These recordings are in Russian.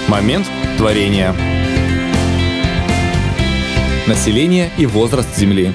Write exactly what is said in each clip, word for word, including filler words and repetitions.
Момент творения. Население и возраст Земли.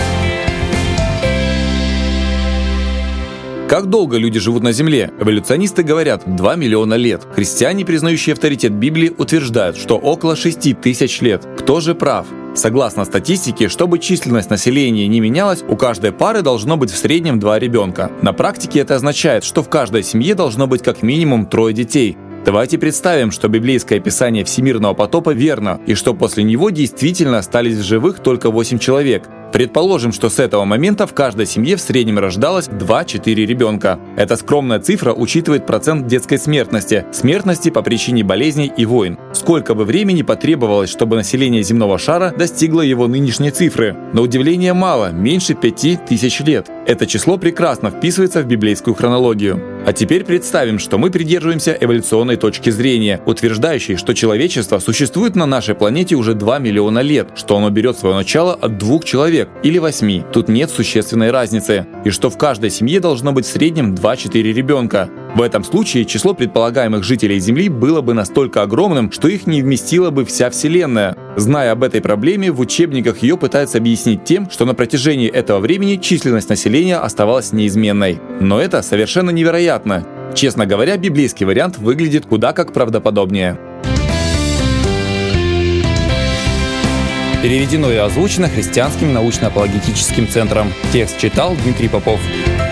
Как долго люди живут на Земле? Эволюционисты говорят два миллиона лет. Христиане, признающие авторитет Библии, утверждают, что около шести тысяч лет. Кто же прав? Согласно статистике, чтобы численность населения не менялась, у каждой пары должно быть в среднем два ребенка. На практике это означает, что в каждой семье должно быть как минимум трое детей. Давайте представим, что библейское описание всемирного потопа верно, и что после него действительно остались в живых только восемь человек. Предположим, что с этого момента в каждой семье в среднем рождалось два-четыре ребенка. Эта скромная цифра учитывает процент детской смертности, смертности по причине болезней и войн. Сколько бы времени потребовалось, чтобы население земного шара достигло его нынешней цифры? На удивление мало, меньше пяти тысяч лет. Это число прекрасно вписывается в библейскую хронологию. А теперь представим, что мы придерживаемся эволюционной точки зрения, утверждающей, что человечество существует на нашей планете уже два миллиона лет, что оно берет свое начало от двух человек или восьми, тут нет существенной разницы, и что в каждой семье должно быть в среднем два-четыре ребенка. В этом случае число предполагаемых жителей Земли было бы настолько огромным, что их не вместила бы вся Вселенная. Зная об этой проблеме, в учебниках ее пытаются объяснить тем, что на протяжении этого времени численность населения оставалась неизменной. Но это совершенно невероятно. Честно говоря, библейский вариант выглядит куда как правдоподобнее. Переведено и озвучено Христианским научно-апологетическим центром. Текст читал Дмитрий Попов.